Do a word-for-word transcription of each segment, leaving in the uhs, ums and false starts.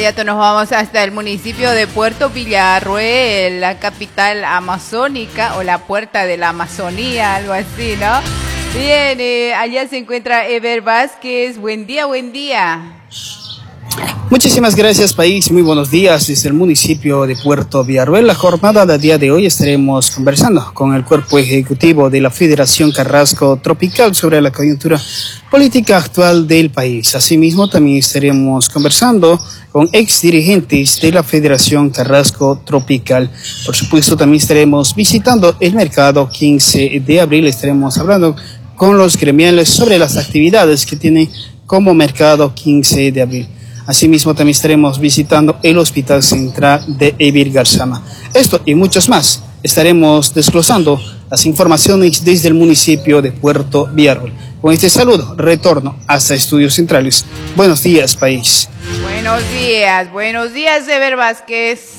inmediato nos vamos hasta el municipio de Puerto Villarroel, la capital amazónica o la puerta de la Amazonía, algo así, ¿no? Bien, eh, allá se encuentra Ever Vázquez. Buen día, buen día. Muchísimas gracias, país. Muy buenos días desde el municipio de Puerto Villarroel. La jornada del día de hoy estaremos conversando con el cuerpo ejecutivo de la Federación Carrasco Tropical sobre la coyuntura política actual del país. Asimismo, también estaremos conversando con ex dirigentes de la Federación Carrasco Tropical. Por supuesto, también estaremos visitando el mercado quince de abril. Estaremos hablando con los gremiales sobre las actividades que tiene como mercado quince de abril. Asimismo, también estaremos visitando el Hospital Central de Ebir Garzama. Esto y muchos más estaremos desglosando las informaciones desde el municipio de Puerto Villarroel. Con este saludo, retorno hasta Estudios Centrales. Buenos días, país. Buenos días, buenos días, Ever Vázquez.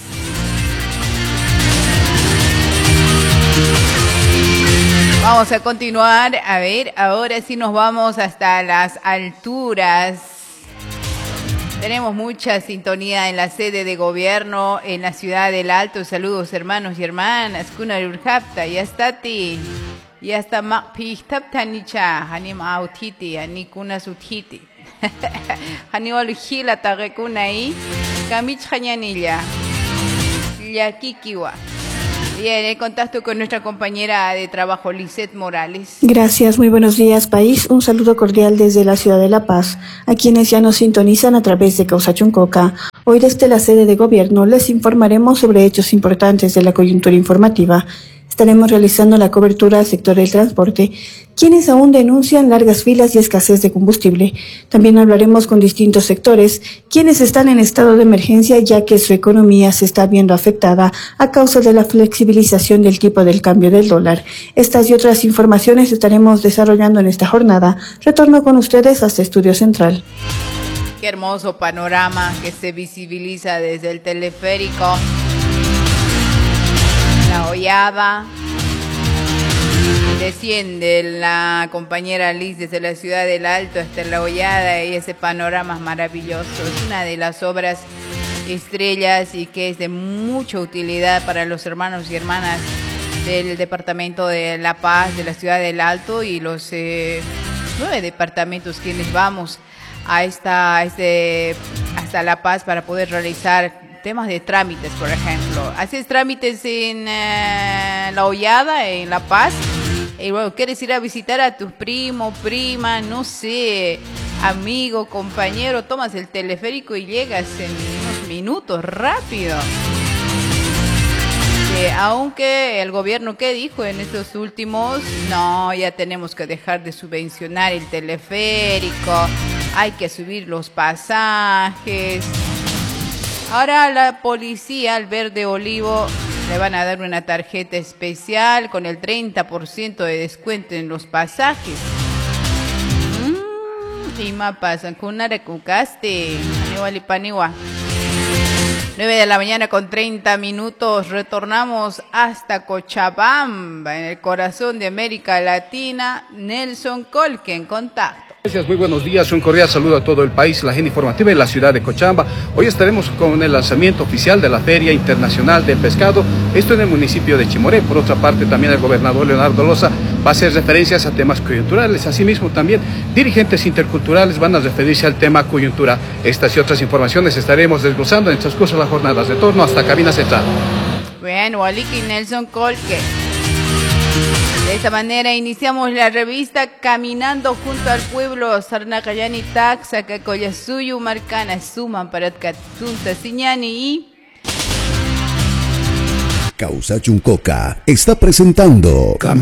Vamos a continuar. A ver, ahora sí nos vamos hasta las alturas. Tenemos mucha sintonía en la sede de gobierno en la ciudad del Alto. Saludos, hermanos y hermanas. Kuna Urjapta, ya está ti. Ya está Mapistapta Nicha, Hanim Autiti, Anikuna Sutiti. Haniwal Hila Tarekuna ahí. Kamich Hañanilla. Yakikiwa. Bien, en contacto con nuestra compañera de trabajo, Lisette Morales. Gracias, muy buenos días, país. Un saludo cordial desde la ciudad de La Paz, a quienes ya nos sintonizan a través de Causachuncoca. Hoy desde la sede de gobierno les informaremos sobre hechos importantes de la coyuntura informativa. Estaremos realizando la cobertura al sector del transporte, quienes aún denuncian largas filas y escasez de combustible. También hablaremos con distintos sectores, quienes están en estado de emergencia ya que su economía se está viendo afectada a causa de la flexibilización del tipo del cambio del dólar. Estas y otras informaciones estaremos desarrollando en esta jornada. Retorno con ustedes hasta Estudio Central. Qué hermoso panorama que se visibiliza desde el teleférico. La Hollada, desciende la compañera Liz desde la ciudad del Alto hasta La Hollada y ese panorama es maravilloso. Es una de las obras estrellas y que es de mucha utilidad para los hermanos y hermanas del departamento de La Paz, de la ciudad del Alto y los eh, nueve departamentos quienes vamos a esta, a este, hasta La Paz para poder realizar temas de trámites, por ejemplo. Haces trámites en eh, La Hollada, en La Paz, y bueno, quieres ir a visitar a tus primos, prima, no sé, amigo, compañero, tomas el teleférico y llegas en unos minutos, rápido. Que aunque el gobierno, ¿qué dijo en estos últimos? No, ya tenemos que dejar de subvencionar el teleférico, hay que subir los pasajes. Ahora la policía al Verde Olivo le van a dar una tarjeta especial con el treinta por ciento de descuento en los pasajes. Mm, y más pasan con una recucaste. nueve de la mañana con treinta minutos. Retornamos hasta Cochabamba, en el corazón de América Latina. Nelson Colque en contacto. Gracias, muy buenos días, un cordial saludo a todo el país, la agenda informativa en la ciudad de Cochabamba. Hoy estaremos con el lanzamiento oficial de la Feria Internacional del Pescado, esto en el municipio de Chimoré. Por otra parte, también el gobernador Leonardo Loza va a hacer referencias a temas coyunturales. Asimismo, también dirigentes interculturales van a referirse al tema coyuntura. Estas y otras informaciones estaremos desglosando en el transcurso de las jornadas. Retorno hasta Cabina Central. Bueno, Waliki Nelson Colque. De esta manera iniciamos la revista Caminando junto al pueblo. Sarnacayani Taxa, Cacoyasuyu, Marcana, Suman, Paratkatunta, Siñani y Causachuncoca está presentando